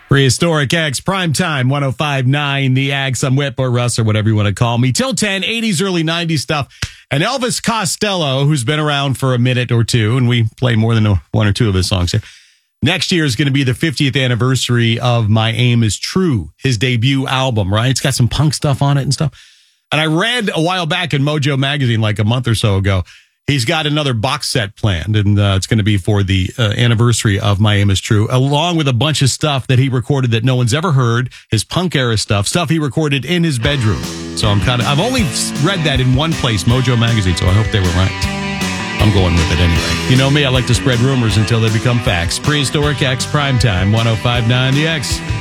Prehistoric X, primetime, 105.9, The X. I'm Whip or Russ or whatever you want to call me. Till 10, 80s, early 90s stuff. And Elvis Costello, who's been around for a minute or two, and we play more than one or two of his songs here. Next year is going to be the 50th anniversary of My Aim Is True, his debut album, right? It's got some punk stuff on it and stuff. And I read a while back in Mojo Magazine, like a month or so ago, he's got another box set planned, and it's going to be for the anniversary of My Aim Is True, along with a bunch of stuff that he recorded that no one's ever heard, his punk era stuff he recorded in his bedroom. So I've only read that in one place, Mojo Magazine, so I hope they were right. I'm going with it anyway. You know me, I like to spread rumors until they become facts. Prehistoric X, primetime, 105.9 The X.